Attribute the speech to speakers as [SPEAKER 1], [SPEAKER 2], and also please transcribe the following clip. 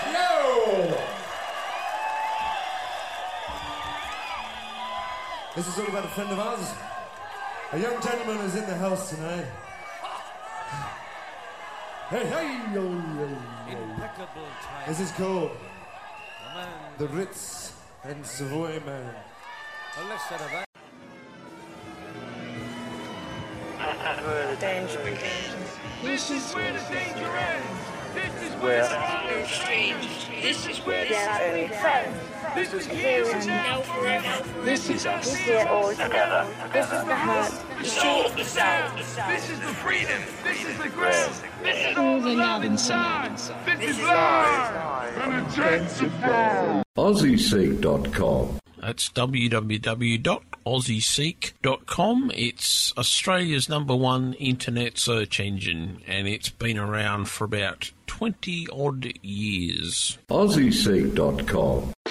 [SPEAKER 1] Yo! This is all about a friend of ours. A young gentleman is in the house tonight. Hey, hey, yo, yo, yo.
[SPEAKER 2] Impeccable time.
[SPEAKER 1] This is called The Ritz and Savoy Man.
[SPEAKER 2] Well, let's set that.
[SPEAKER 3] Where the danger begins.
[SPEAKER 4] This is where the danger ends. This is
[SPEAKER 3] Where
[SPEAKER 4] the
[SPEAKER 3] strange.
[SPEAKER 4] This is where
[SPEAKER 3] Only friends.
[SPEAKER 4] This is here and now forever. This is us.
[SPEAKER 3] Here all together. This is the heart.
[SPEAKER 4] The soul, the sound. This is the freedom. This is the ground. This is all the love inside. This is life. And a chance to fall.
[SPEAKER 5] AussieSeek.com.
[SPEAKER 6] That's www.aussieseek.com. It's Australia's #1 internet search engine, and it's been around for about 20 odd years.
[SPEAKER 5] AussieSeek.com.